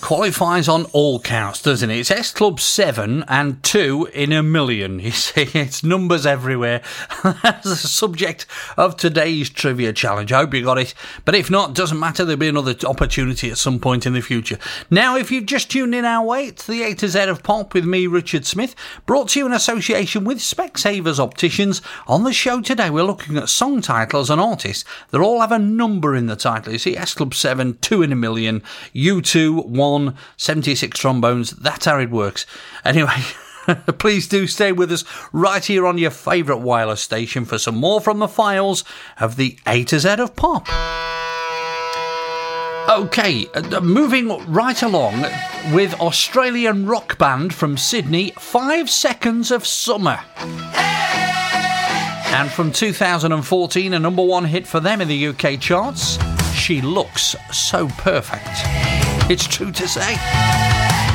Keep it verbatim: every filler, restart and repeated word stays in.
qualifies on all counts, doesn't it? It's S Club seven and two in a million. You see, it's numbers everywhere. That's the subject of today's trivia challenge. I hope you got it. But if not, doesn't matter. There'll be another opportunity at some point in the future. Now, if you've just tuned in our way, it's the A to Z of Pop with me, Richard Smith, brought to you in association with Specsavers Opticians. On the show today, we're looking at song titles and artists that all have a number in the title. You see, S Club seven, two in a million, U two, one, seventy-six trombones. That's how it works. Anyway, please do stay with us right here on your favourite wireless station for some more from the files of the A to Z of Pop. OK, uh, moving right along with Australian rock band from Sydney, Five Seconds of Summer. And from two thousand fourteen, a number one hit for them in the U K charts, She Looks So Perfect. It's true to say.